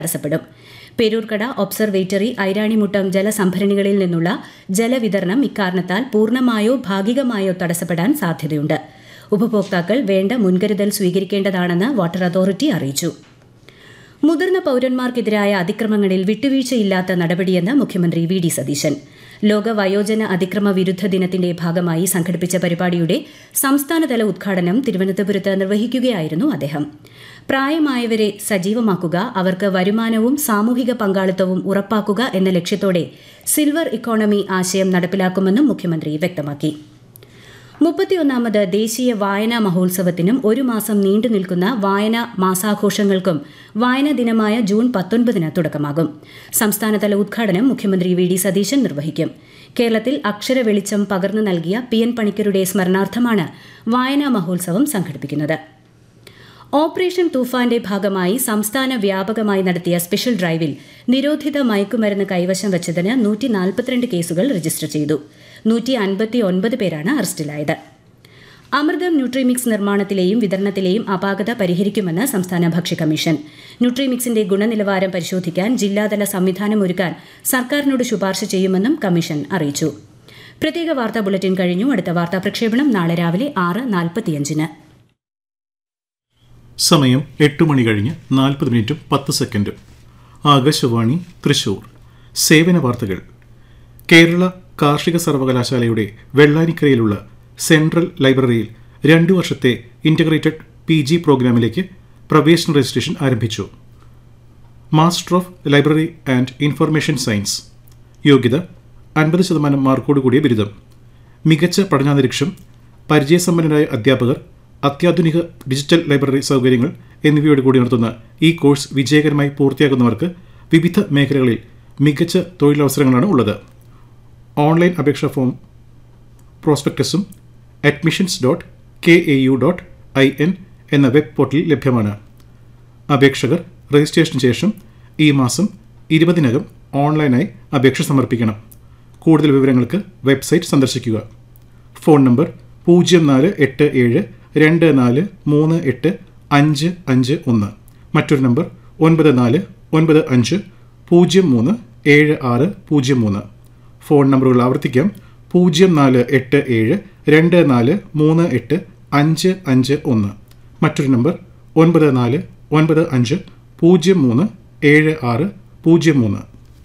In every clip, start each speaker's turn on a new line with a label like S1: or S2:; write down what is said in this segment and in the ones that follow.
S1: തടസ്സപ്പെടും. Peroorkada observatory, Iranimuttam ജലസംഭരണികളിൽ നിന്നുള്ള ജലവിതരണം ഇക്കാരണത്താൽ പൂർണ്ണമായോ ഭാഗികമായോ തടസ്സപ്പെടാൻ സാധ്യതയുണ്ട്. ഉപഭോക്താക്കൾ വേണ്ട മുൻകരുതൽ സ്വീകരിക്കേണ്ടതാണെന്ന് വാട്ടർ അതോറിറ്റി അറിയിച്ചു. മുതിർന്ന പൌരന്മാർക്കെതിരായ അതിക്രമങ്ങളിൽ വിട്ടുവീഴ്ചയില്ലാത്ത നടപടിയെന്ന് മുഖ്യമന്ത്രി വി ഡി സതീശൻ. ലോക വയോജന അതിക്രമ വിരുദ്ധ ദിനത്തിന്റെ ഭാഗമായി സംഘടിപ്പിച്ച പരിപാടിയുടെ സംസ്ഥാനതല ഉദ്ഘാടനം തിരുവനന്തപുരത്ത് നിർവഹിക്കുകയായിരുന്നു അദ്ദേഹം. പ്രായമായവരെ സജീവമാക്കുക, അവർക്ക് വരുമാനവും സാമൂഹിക പങ്കാളിത്തവും ഉറപ്പാക്കുക എന്ന ലക്ഷ്യത്തോടെ സിൽവർ ഇക്കോണമി ആശയം നടപ്പിലാക്കുമെന്നും മുഖ്യമന്ത്രി വ്യക്തമാക്കി. 31ാമത് ദേശീയ വായനാ മഹോത്സവത്തിനും ഒരു മാസം നീണ്ടുനിൽക്കുന്ന വായനാ മാസാഘോഷങ്ങൾക്കും വായനാ ദിനമായ ജൂൺ 19 തുടക്കമാകും. സംസ്ഥാനതല ഉദ്ഘാടനം മുഖ്യമന്ത്രി വി ഡി സതീശൻ നിർവഹിക്കും. കേരളത്തിൽ അക്ഷര വെളിച്ചം പകർന്നു നൽകിയ PN പണിക്കരുടെ സ്മരണാർത്ഥമാണ് വായനാ മഹോത്സവം സംഘടിപ്പിക്കുന്നത്. ഓപ്പറേഷൻ തൂഫാന്റെ ഭാഗമായി സംസ്ഥാന വ്യാപകമായി നടത്തിയ സ്പെഷ്യൽ ഡ്രൈവിൽ നിരോധിത മയക്കുമരുന്ന് കൈവശം വച്ചതിന് 142 കേസുകൾ രജിസ്റ്റർ ചെയ്തു. 159 പേരാണ് അറസ്റ്റിലായത്. അമൃതം ന്യൂട്രിമിക്സ് നിർമ്മാണത്തിലെയും വിതരണത്തിലെയും അപാകത പരിഹരിക്കുമെന്ന് സംസ്ഥാന ഭക്ഷ്യ കമ്മീഷൻ. ന്യൂട്രിമിക്സിന്റെ ഗുണനിലവാരം പരിശോധിക്കാൻ ജില്ലാതല സംവിധാനമൊരുക്കാൻ സർക്കാരിനോട് ശുപാർശ ചെയ്യുമെന്നും കമ്മീഷൻ അറിയിച്ചു. പ്രത്യേക വാർത്താ ബുള്ളറ്റിൻ കഴിഞ്ഞു. അടുത്ത വാർത്താ പ്രക്ഷേപണം നാളെ രാവിലെ 6:45.
S2: സമയം 8 മണി കഴിഞ്ഞ് 40 മിനിറ്റും 10 സെക്കൻഡും. ആകാശവാണി തൃശൂർ. സേവന വാർത്തകൾ. കേരള കാർഷിക സർവകലാശാലയുടെ വെള്ളാനിക്കരയിലുള്ള സെൻട്രൽ ലൈബ്രറിയിൽ 2 വർഷത്തെ ഇന്റഗ്രേറ്റഡ് PG പ്രോഗ്രാമിലേക്ക് പ്രവേശന രജിസ്ട്രേഷൻ ആരംഭിച്ചു. Master of library and information science. യോഗ്യത 50% മാർക്കോടുകൂടിയ ബിരുദം. മികച്ച പഠനാന്തരീക്ഷം, പരിചയസമ്പന്നരായ അധ്യാപകർ, അത്യാധുനിക ഡിജിറ്റൽ ലൈബ്രറി സൗകര്യങ്ങൾ എന്നിവയോട് കൂടി നടത്തുന്ന ഈ കോഴ്സ് വിജയകരമായി പൂർത്തിയാക്കുന്നവർക്ക് വിവിധ മേഖലകളിൽ മികച്ച തൊഴിലവസരങ്ങളാണ് ഉള്ളത്. ഓൺലൈൻ അപേക്ഷാ ഫോം പ്രോസ്പെക്ടസും admissions.kau.in എന്ന വെബ് പോർട്ടലിൽ ലഭ്യമാണ്. അപേക്ഷകർ രജിസ്ട്രേഷന് ശേഷം ഈ മാസം 20 ഓൺലൈനായി അപേക്ഷ സമർപ്പിക്കണം. കൂടുതൽ വിവരങ്ങൾക്ക് വെബ്സൈറ്റ് സന്ദർശിക്കുക. Phone number 049224385551. മറ്റൊരു നമ്പർ 9495037603. ഫോൺ നമ്പറുകൾ ആവർത്തിക്കാം. 049724385551. മറ്റൊരു നമ്പർ 9495037603.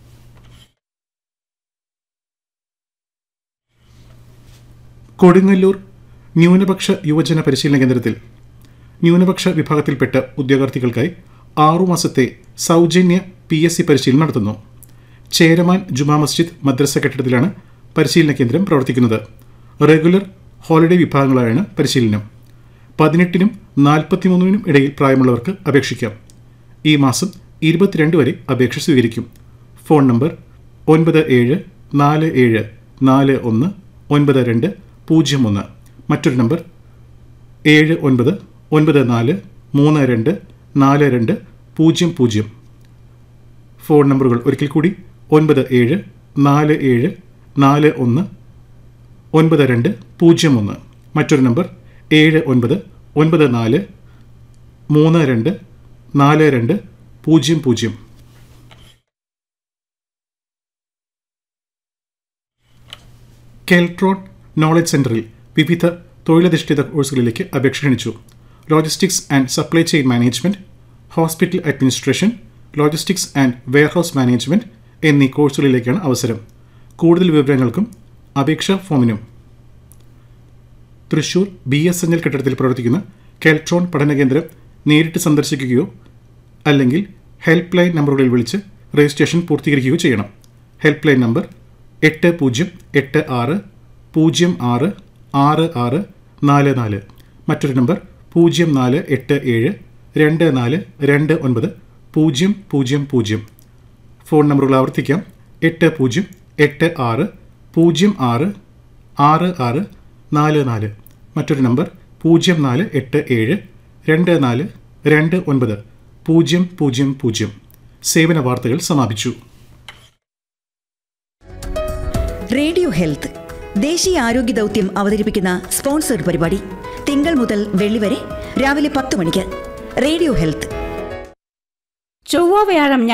S2: കൊടുങ്ങല്ലൂർ ന്യൂനപക്ഷ യുവജന പരിശീലന കേന്ദ്രത്തിൽ ന്യൂനപക്ഷ വിഭാഗത്തിൽപ്പെട്ട ഉദ്യോഗാർത്ഥികൾക്കായി 6 മാസത്തെ സൗജന്യ PSC പരിശീലനം നടത്തുന്നു. ചേരമാൻ ജുമാ മസ്ജിദ് മദ്രസ കെട്ടിടത്തിലാണ് പരിശീലന കേന്ദ്രം പ്രവർത്തിക്കുന്നത്. റെഗുലർ, ഹോളിഡേ വിഭാഗങ്ങളായാണ് പരിശീലനം. 18നും 43നും ഇടയിൽ പ്രായമുള്ളവർക്ക് അപേക്ഷിക്കാം. ഈ മാസം 22 വരെ അപേക്ഷ സ്വീകരിക്കും. Phone number 9947419201. മറ്റൊരു നമ്പർ 7994324200. ഫോൺ നമ്പറുകൾ ഒരിക്കൽ കൂടി 9747419201. മറ്റൊരു നമ്പർ 7994324200. കെൽട്രോൺ നോളജ് സെന്ററിൽ വിവിധ തൊഴിലധിഷ്ഠിത കോഴ്സുകളിലേക്ക് അപേക്ഷ ക്ഷണിച്ചു. Logistics and supply chain management, hospital administration, logistics and warehouse management എന്നീ കോഴ്സുകളിലേക്കാണ് അവസരം. കൂടുതൽ വിവരങ്ങൾക്കും അപേക്ഷാ ഫോമിനും തൃശൂർ BSNL കെട്ടിടത്തിൽ പ്രവർത്തിക്കുന്ന കെൽട്രോൺ പഠനകേന്ദ്രം നേരിട്ട് സന്ദർശിക്കുകയോ അല്ലെങ്കിൽ ഹെൽപ്പ് ലൈൻ നമ്പറുകളിൽ വിളിച്ച് രജിസ്ട്രേഷൻ പൂർത്തീകരിക്കുകയോ ചെയ്യണം. Help line number 8086066644. മറ്റൊരു നമ്പർ 0487242900. ഫോൺ നമ്പറുകൾ ആവർത്തിക്കാം. 8086066644. മറ്റൊരു നമ്പർ 0487242900. സേവന വാർത്തകൾ സമാപിച്ചു.
S3: റേഡിയോ ഹെൽത്ത് ദേശീയ ആരോഗ്യ ദൗത്യം അവതരിപ്പിക്കുന്ന സ്പോൺസർഡ് പരിപാടി തിങ്കൾ മുതൽ വെള്ളി വരെ രാവിലെ 10 മണിക്ക്. Radio health.
S4: ചൊവ്വ വ്യാഴം